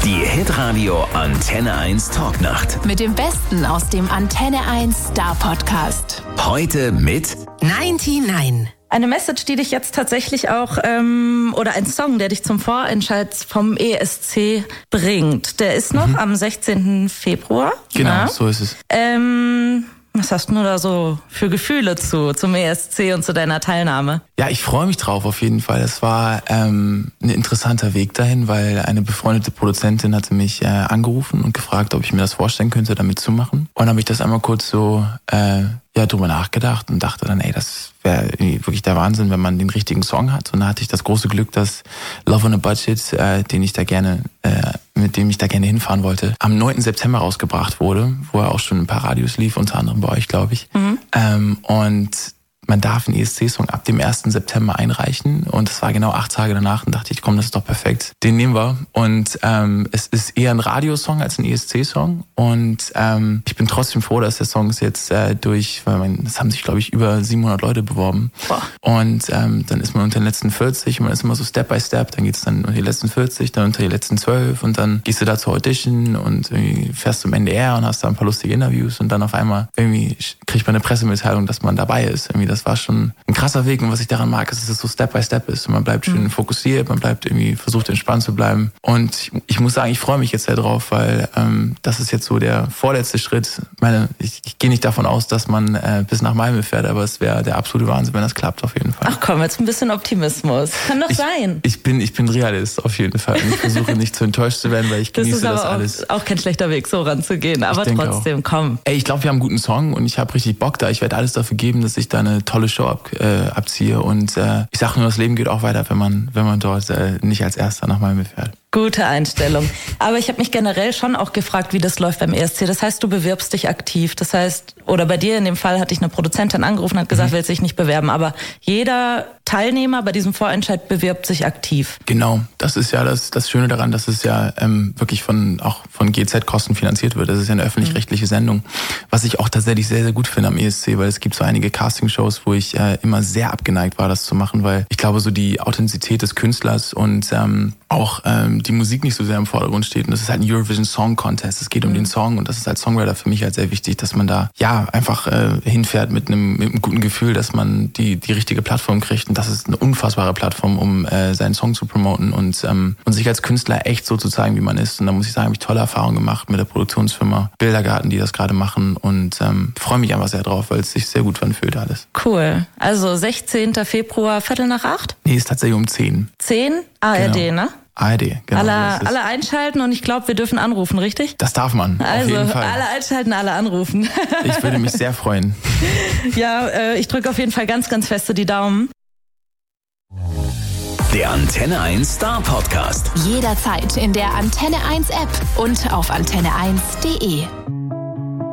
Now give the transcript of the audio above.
Die Hitradio Antenne 1 Talknacht. Mit dem Besten aus dem Antenne 1 Star Podcast. Heute mit 99. Eine Message, die dich jetzt tatsächlich auch, oder ein Song, der dich zum Vorentscheid vom ESC bringt. Der ist noch am 16. Februar. Genau, so ist es. Was hast du da so für Gefühle zum ESC und zu deiner Teilnahme? Ja, ich freue mich drauf auf jeden Fall. Es war ein interessanter Weg dahin, weil eine befreundete Produzentin hatte mich angerufen und gefragt, ob ich mir das vorstellen könnte, da mitzumachen. Und dann habe ich das einmal kurz so drüber nachgedacht und dachte dann, das wäre wirklich der Wahnsinn, wenn man den richtigen Song hat. Und da hatte ich das große Glück, dass Love on a Budget, mit dem ich da gerne hinfahren wollte, am 9. September rausgebracht wurde, wo er auch schon ein paar Radios lief, unter anderem bei euch, glaube ich. Und man darf einen ESC-Song ab dem 1. September einreichen und es war genau 8 Tage danach und dachte ich, komm, das ist doch perfekt. Den nehmen wir und es ist eher ein Radiosong als ein ESC-Song und ich bin trotzdem froh, dass der Song ist jetzt es haben sich, glaube ich, über 700 Leute beworben. Boah. Und dann ist man unter den letzten 40 und man ist immer so Step by Step, dann geht's dann unter die letzten 40, dann unter die letzten 12 und dann gehst du da zur Audition und irgendwie fährst zum NDR und hast da ein paar lustige Interviews und dann auf einmal irgendwie kriegt man eine Pressemitteilung, dass man dabei ist. Irgendwie das war schon ein krasser Weg und was ich daran mag, ist, dass es so Step by Step ist. Und man bleibt schön fokussiert, man bleibt irgendwie, versucht entspannt zu bleiben. Und ich muss sagen, ich freue mich jetzt sehr drauf, weil das ist jetzt so der vorletzte Schritt. Ich gehe nicht davon aus, dass man bis nach Malmö fährt, aber es wäre der absolute Wahnsinn, wenn das klappt, auf jeden Fall. Ach komm, jetzt ein bisschen Optimismus. Kann doch sein. Ich bin Realist, auf jeden Fall. Und ich versuche nicht zu enttäuscht zu werden, weil ich genieße das alles. Das ist auch kein schlechter Weg, so ranzugehen. Aber trotzdem, komm. Ich glaube, wir haben einen guten Song und ich habe richtig Bock da. Ich werde alles dafür geben, dass ich da eine tolle Show abziehe. Und ich sage nur, das Leben geht auch weiter, wenn man dort nicht als Erster nach Malmö fährt. Gute Einstellung. Aber ich habe mich generell schon auch gefragt, wie das läuft beim ESC. Das heißt, du bewirbst dich aktiv. Das heißt, oder bei dir in dem Fall hatte ich eine Produzentin angerufen und hat gesagt, will sich nicht bewerben. Aber jeder Teilnehmer bei diesem Vorentscheid bewirbt sich aktiv. Genau, das ist ja das Schöne daran, dass es ja wirklich auch von GZ-Kosten finanziert wird. Das ist ja eine öffentlich-rechtliche Sendung. Was ich auch tatsächlich sehr, sehr gut finde am ESC, weil es gibt so einige Castingshows, wo ich immer sehr abgeneigt war, das zu machen, weil ich glaube, so die Authentizität des Künstlers und auch die Musik nicht so sehr im Vordergrund steht. Und das ist halt ein Eurovision Song Contest. Es geht um den Song und das ist als Songwriter für mich halt sehr wichtig, dass man da einfach hinfährt mit einem guten Gefühl, dass man die richtige Plattform kriegt. Und das ist eine unfassbare Plattform, um seinen Song zu promoten und sich als Künstler echt so zu zeigen, wie man ist. Und da muss ich sagen, habe ich tolle Erfahrungen gemacht mit der Produktionsfirma Bildergarten, die das gerade machen und freue mich einfach sehr drauf, weil es sich sehr gut anfühlt alles. Cool. Also 16. Februar, 7:45? Nee, ist tatsächlich um 10. 10? ARD, genau. Ne? ARD, genau. Alle einschalten und ich glaube, wir dürfen anrufen, richtig? Das darf man, auf jeden Fall. Alle einschalten, alle anrufen. Ich würde mich sehr freuen. Ja, ich drücke auf jeden Fall ganz, ganz feste die Daumen. Der Antenne 1 Star Podcast. Jederzeit in der Antenne 1 App und auf antenne1.de.